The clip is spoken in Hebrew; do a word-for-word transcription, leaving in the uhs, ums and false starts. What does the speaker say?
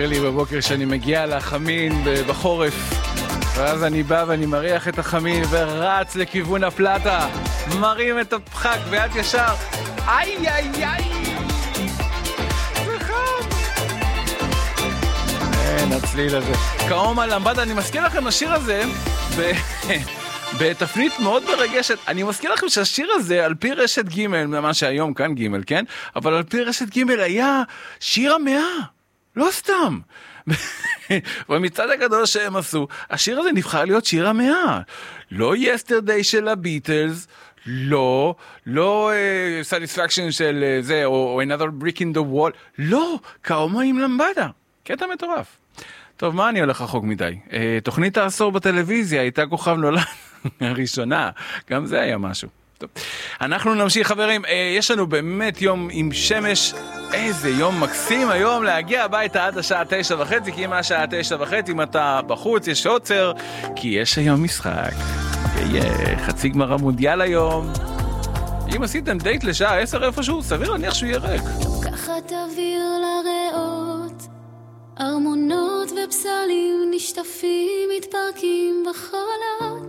מזכיר לי בבוקר שאני מגיע לחמין בחורף, ואז אני בא ואני מריח את החמין ורץ לכיוון הפלטה, מרים את הפחק ויד ישר, איי איי איי, זה חם. אין, הצליל הזה. כאומה למבדה, אני מזכיר לכם השיר הזה ב... בתפנית מאוד מרגשת. אני מזכיר לכם שהשיר הזה, על פי רשת ג', מה שהיום כאן ג', כן? אבל על פי רשת ג' היה שיר המאה. לא סתם. במצעד הגדול שהם עשו, השיר הזה נבחר להיות שיר המאה. לא Yesterday של הביטלס, לא, לא uh, Satisfaction של uh, זה, או, או Another Brick in the Wall, לא, כאומה עם למבדה. קטע מטורף. טוב, מה אני הולך רחוק מדי? Uh, תוכנית העשור בטלוויזיה הייתה כוכב נולד הראשונה, גם זה היה משהו. טוב. אנחנו נמשיך חברים, uh, יש לנו באמת יום עם שמש, איזה יום מקסים היום להגיע הביתה עד השעה תשע וחצי, כי אם השעה תשע וחצי, אם אתה בחוץ יש עוצר, כי יש היום משחק, יהיה חצי גמר המונדיאל היום. אם עשיתם דייט לשעה עשר איפשהו, סביר להניח שהוא יהיה ריק. לקחת אוויר לריאות, ארמונות ופסלים נשטפים מתפרקים בחולות.